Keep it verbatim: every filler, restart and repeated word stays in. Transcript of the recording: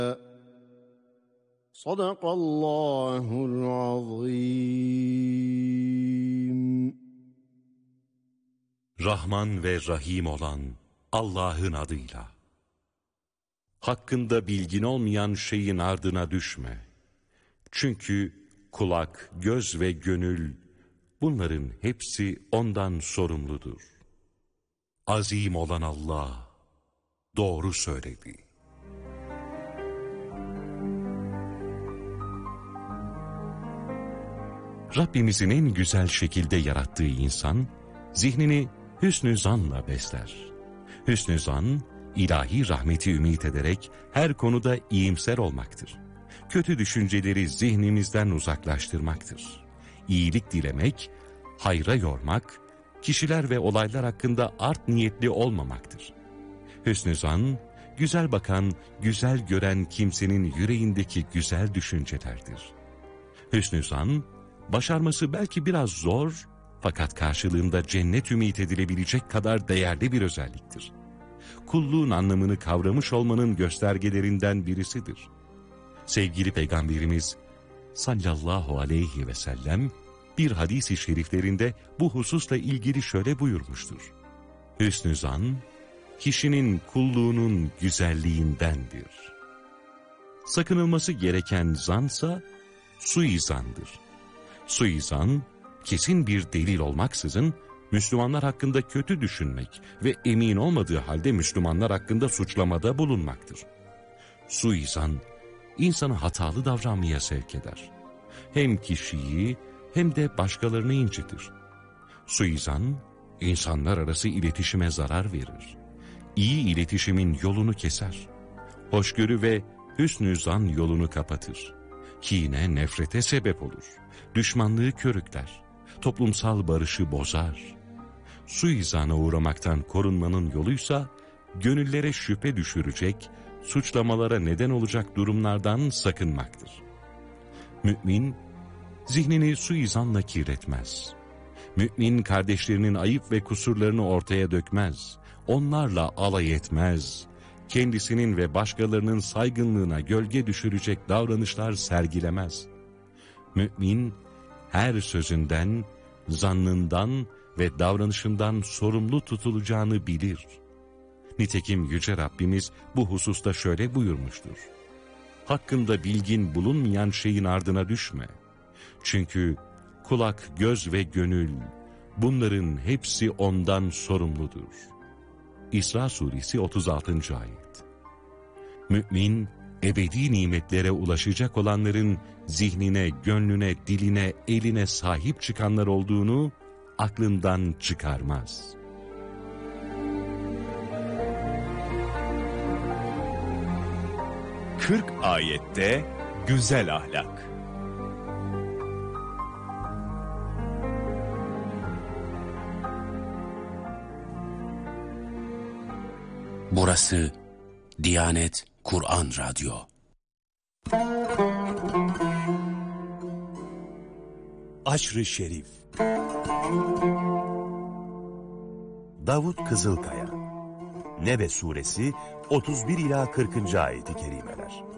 Sadakallahul azim. Rahman ve Rahim olan Allah'ın adıyla. Hakkında bilgin olmayan şeyin ardına düşme. Çünkü kulak, göz ve gönül, bunların hepsi ondan sorumludur. Azim olan Allah doğru söyledi. Rabbimizin en güzel şekilde yarattığı insan, zihnini hüsnü zanla besler. Hüsnü zan, ilahi rahmeti ümit ederek her konuda iyimser olmaktır. Kötü düşünceleri zihnimizden uzaklaştırmaktır. İyilik dilemek, hayra yormak, kişiler ve olaylar hakkında art niyetli olmamaktır. Hüsnü zan, güzel bakan, güzel gören kimsenin yüreğindeki güzel düşüncelerdir. Hüsnü zan, başarması belki biraz zor, fakat karşılığında cennet ümit edilebilecek kadar değerli bir özelliktir. Kulluğun anlamını kavramış olmanın göstergelerinden birisidir. Sevgili Peygamberimiz sallallahu aleyhi ve sellem bir hadis-i şeriflerinde bu hususla ilgili şöyle buyurmuştur. Hüsnü zan, kişinin kulluğunun güzelliğindendir. Sakınılması gereken zansa suizandır. Suizan, kesin bir delil olmaksızın Müslümanlar hakkında kötü düşünmek ve emin olmadığı halde Müslümanlar hakkında suçlamada bulunmaktır. Suizan, insanı hatalı davranmaya sevk eder. Hem kişiyi hem de başkalarını incitir. Suizan, insanlar arası iletişime zarar verir. İyi iletişimin yolunu keser. Hoşgörü ve hüsnü zan yolunu kapatır. Kine, nefrete sebep olur. Düşmanlığı körükler. Toplumsal barışı bozar. Suizana uğramaktan korunmanın yoluysa, gönüllere şüphe düşürecek, suçlamalara neden olacak durumlardan sakınmaktır. Mümin, zihnini suizanla kirletmez. Mümin, kardeşlerinin ayıp ve kusurlarını ortaya dökmez. Onlarla alay etmez. Kendisinin ve başkalarının saygınlığına gölge düşürecek davranışlar sergilemez. Mümin, her sözünden, zannından ve davranışından sorumlu tutulacağını bilir. Nitekim Yüce Rabbimiz bu hususta şöyle buyurmuştur. Hakkında bilgin bulunmayan şeyin ardına düşme. Çünkü kulak, göz ve gönül, bunların hepsi ondan sorumludur. İsra Suresi otuz altıncı ayet. Mümin, ebedi nimetlere ulaşacak olanların zihnine, gönlüne, diline, eline sahip çıkanlar olduğunu aklından çıkarmaz. kırk ayette güzel ahlak. Burası Diyanet Kur'an Radyo. Aşr-ı Şerif. Davud Kızılkaya. Nebe suresi otuz bir ila kırkıncı ayeti kerimeler.